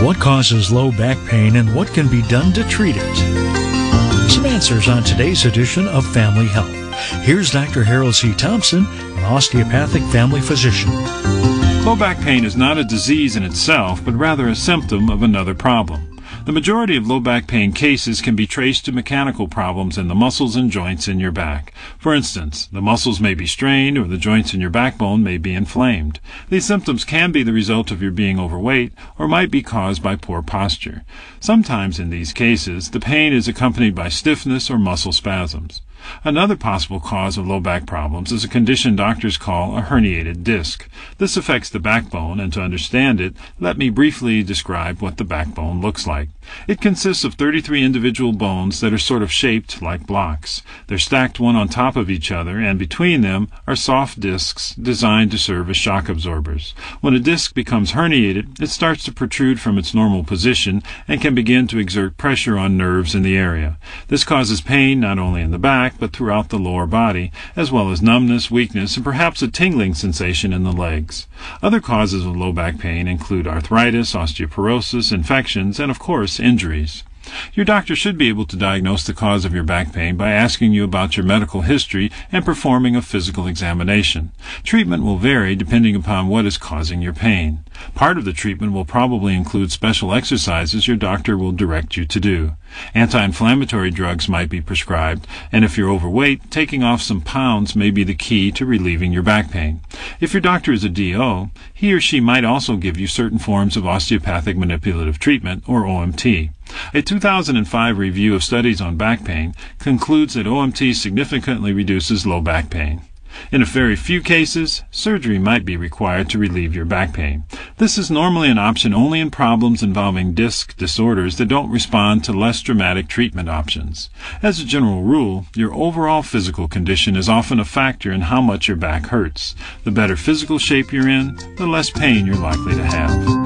What causes low back pain and what can be done to treat it? Some answers on today's edition of Family Health. Here's Dr. Harold C. Thompson, an osteopathic family physician. Low back pain is not a disease in itself, but rather a symptom of another problem. The majority of low back pain cases can be traced to mechanical problems in the muscles and joints in your back. For instance, the muscles may be strained or the joints in your backbone may be inflamed. These symptoms can be the result of your being overweight or might be caused by poor posture. Sometimes in these cases, the pain is accompanied by stiffness or muscle spasms. Another possible cause of low back problems is a condition doctors call a herniated disc. This affects the backbone, and to understand it, let me briefly describe what the backbone looks like. It consists of 33 individual bones that are sort of shaped like blocks. They're stacked one on top of each other, and between them are soft discs designed to serve as shock absorbers. When a disc becomes herniated, it starts to protrude from its normal position and can begin to exert pressure on nerves in the area. This causes pain not only in the back, but throughout the lower body, as well as numbness, weakness, and perhaps a tingling sensation in the legs. Other causes of low back pain include arthritis, osteoporosis, infections, and of course, injuries. Your doctor should be able to diagnose the cause of your back pain by asking you about your medical history and performing a physical examination. Treatment will vary depending upon what is causing your pain. Part of the treatment will probably include special exercises your doctor will direct you to do. Anti-inflammatory drugs might be prescribed, and if you're overweight, taking off some pounds may be the key to relieving your back pain. If your doctor is a DO, he or she might also give you certain forms of osteopathic manipulative treatment, or OMT. A 2005 review of studies on back pain concludes that OMT significantly reduces low back pain. In a very few cases, surgery might be required to relieve your back pain. This is normally an option only in problems involving disc disorders that don't respond to less dramatic treatment options. As a general rule, your overall physical condition is often a factor in how much your back hurts. The better physical shape you're in, the less pain you're likely to have.